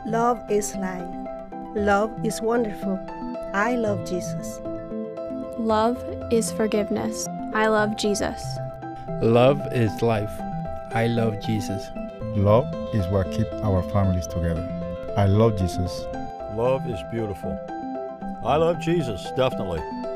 Love is life. Love is wonderful. I love Jesus. Love is forgiveness. I love Jesus. Love is life. I love Jesus. Love is what keeps our families together. I love Jesus. Love is beautiful. I love Jesus, definitely.